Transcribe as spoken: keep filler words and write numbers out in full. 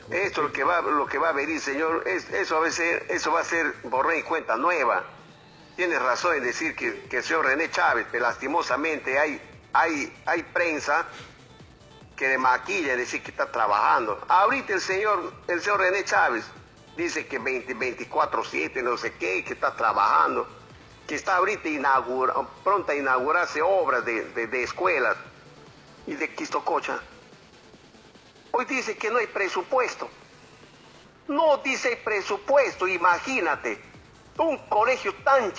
Esto lo que va, lo que va a venir, señor, es, eso, va a ser, eso va a ser borrón y cuenta nueva. Tienes razón en decir que, que el señor René Chávez, pero lastimosamente hay, hay, hay prensa que de maquilla y decir que está trabajando. Ahorita el señor, el señor René Chávez dice que veinte, veinticuatro siete, no sé qué, que está trabajando, que está ahorita inaugura, pronta a inaugurarse obras de, de, de escuelas y de Quistococha. Hoy dice que no hay presupuesto. No dice presupuesto, imagínate, un colegio tan